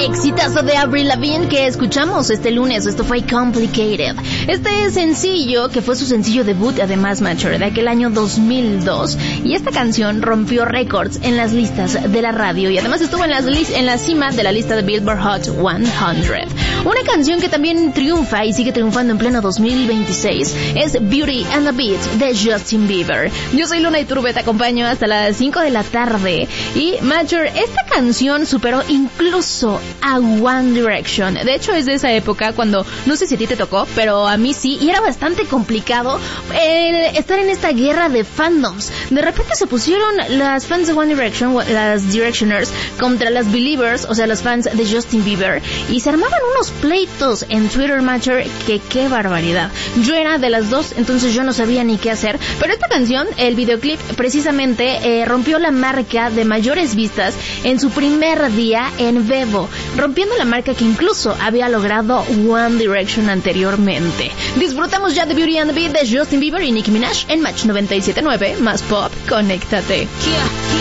Exitazo de Avril Lavigne que escuchamos este lunes. Esto fue Complicated. Este sencillo, que fue su sencillo debut, además, Mature, de aquel año 2002. Y esta canción rompió récords en las listas de la radio. Y además estuvo en la cima de la lista de Billboard Hot 100. Una canción que también triunfa y sigue triunfando en pleno 2026 es Beauty and the Beat de Justin Bieber. Yo soy Luna Iturbe, te acompaño hasta las 5 de la tarde. Y Mature, esta canción superó incluso a One Direction. De hecho, es de esa época cuando, no sé si a ti te tocó, pero a mí sí, y era bastante complicado estar en esta guerra de fandoms. De repente se pusieron las fans de One Direction, las Directioners, contra las Believers, o sea, las fans de Justin Bieber, y se armaban unos pleitos en Twitter, Mature, que qué barbaridad. Yo era de las dos, entonces yo no sabía ni qué hacer, pero esta canción, el videoclip, precisamente rompió la marca de mayores vistas en su primer día en Vevo, rompiendo la marca que incluso había logrado One Direction anteriormente. Disfrutamos ya de Beauty and the Beat de Justin Bieber y Nicki Minaj en Match 97.9, más pop, conéctate.